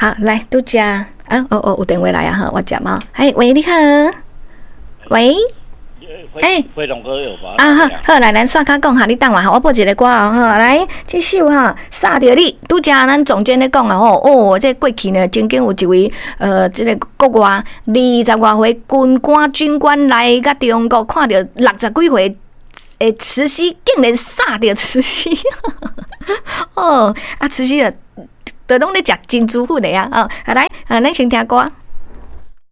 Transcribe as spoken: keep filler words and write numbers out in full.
好，来拄只啊，哦哦，有电话来啊，哈，我接嘛，哎，喂，你好，喂。 哎，飞龙哥有吧？ 啊好，好来，咱煞较讲哈，你等下，我播一个歌哦，哈，来，这首哈，杀着你，拄则咱总监咧讲啊，吼，哦，这过去呢，曾经有一位呃，这个国外二十外岁军官军官来甲中国，看到六十几岁诶慈禧，竟然杀着慈禧，哦，啊，慈禧啊，都拢咧食珍珠粉的啊，哦，来，啊，咱先听歌。